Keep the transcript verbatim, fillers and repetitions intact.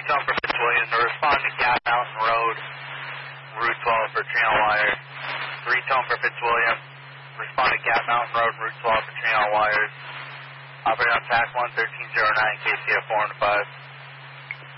tone for Fitzwilliam to respond to Gap Mountain Road, Route twelve for channel wires. three tone for Fitzwilliam, respond to Gap Mountain Road, Route twelve for channel wires. Operating on T A C one thirteen oh nine, K C F four and five.